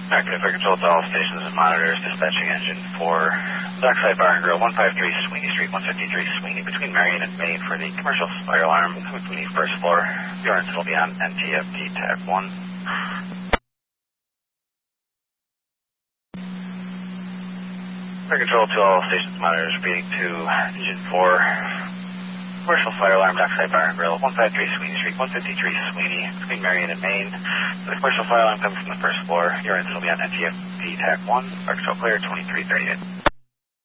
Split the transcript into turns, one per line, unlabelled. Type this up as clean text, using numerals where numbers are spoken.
Active Fire Control to all stations and monitors, dispatching engine for Dockside Bar and Grill, 153 Sweeney Street, 153 Sweeney, between Marion and Main for the commercial fire alarm, between the first floor. Your incident will be on NTFD Tab 1. Fire Control to all stations and monitors, repeating to engine 4. Commercial fire alarm, Dockside Bar and Grill, 153 Sweeney Street, 153 Sweeney, between Marion and Main. The commercial fire alarm comes from the first floor. Your incident will be on NTFD Tab 1. Fire Control clear, 2338.